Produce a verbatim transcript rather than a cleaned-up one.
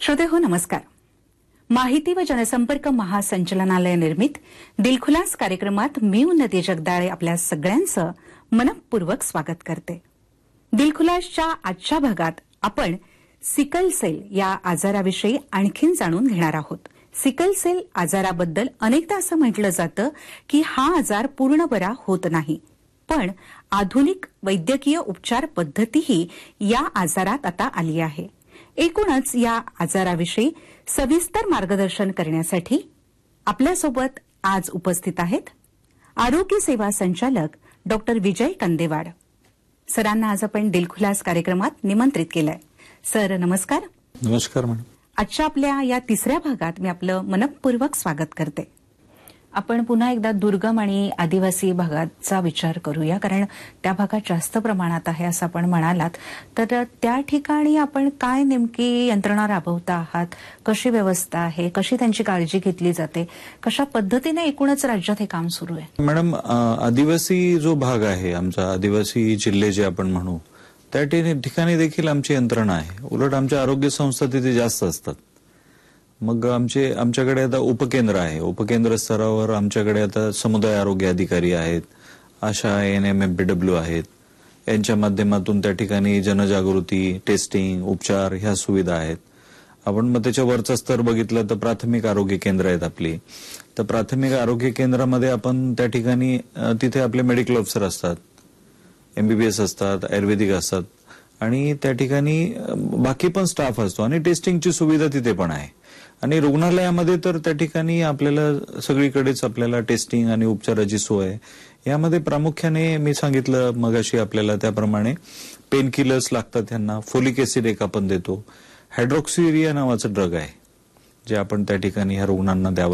श्रोतेहो नमस्कार. माहिती व जनसंपर्क महासंचालनालय निर्मित दिलखुलास कार्यक्रमात मी उन्नती जगदाळे आपल्या सगळ्यांचं मनपूर्वक स्वागत करते. दिलखुलासच्या आजच्या भागात आपण सिकल सेल या आजाराविषयी आणखीन जाणून घेणार आहोत. सिकल सेल आजाराबद्दल अनेकदा असं म्हटलं जातं की हा आजार पूर्ण बरा होत नाही, पण आधुनिक वैद्यकीय उपचार पद्धतीही या आजारात आता आली आहे. एकूणच या आजाराविषयी सविस्तर मार्गदर्शन करण्यासाठी आपल्यासोबत आज उपस्थित आहेत आरोग्य सेवा संचालक डॉक्टर विजय कंदेवाड. सरांना आज आपण दिलखुलास कार्यक्रमात निमंत्रित केलंय. सर नमस्कार. नमस्कार मॅडम. आजच्या आपल्या या तिसऱ्या भागात मी आपलं मनपूर्वक स्वागत करते. आपण पुन्हा एकदा दुर्गम आणि आदिवासी भागाचा विचार करूया, कारण त्या भागात जास्त प्रमाणात आहे असं आपण म्हणालात. तर त्या ठिकाणी आपण काय नेमकी यंत्रणा राबवता आहात, कशी व्यवस्था आहे, कशी त्यांची काळजी घेतली जाते, कशा पद्धतीने एकूणच राज्यात हे काम सुरू आहे? मॅडम, आदिवासी जो भाग आहे आमचा, आदिवासी जिल्हे जे आपण म्हणू, त्या ठिकाणी देखील आमची यंत्रणा आहे. उलट आमच्या आरोग्य संस्था तिथे जास्त असतात. मग आमचे आमच्याकडे आता उपकेंद्र आहे. उपकेंद्र स्तरावर आमच्याकडे आता समुदाय आरोग्य अधिकारी आहेत, आशा, N M M P W आहेत. यांच्या माध्यमातून त्या ठिकाणी जनजागृती, टेस्टिंग, उपचार ह्या सुविधा आहेत. आपण मग त्याच्या वरचा स्तर बघितला तर प्राथमिक आरोग्य केंद्र आहेत आपली. तर प्राथमिक आरोग्य केंद्रामध्ये आपण त्या ठिकाणी तिथे आपले मेडिकल ऑफिसर असतात, एमबीबीएस असतात, आयुर्वेदिक असतात आणि त्या ठिकाणी बाकी पण स्टाफ असतो आणि टेस्टिंगची सुविधा तिथे पण आहे. आणि रुग्णालयामध्ये तर त्या ठिकाणी आपल्याला सगळीकडेच आपल्याला टेस्टिंग आणि उपचाराची सोय आहे. यामध्ये प्रामुख्याने मी सांगितलं मगाशी आपल्याला त्याप्रमाणे पेन किलर्स लागतात त्यांना. फोलिक ऍसिड एक आपण देतो. हायड्रॉक्सियुरिया नावाचं ड्रग आहे जे आपण त्या ठिकाणी ह्या रुग्णांना द्यावं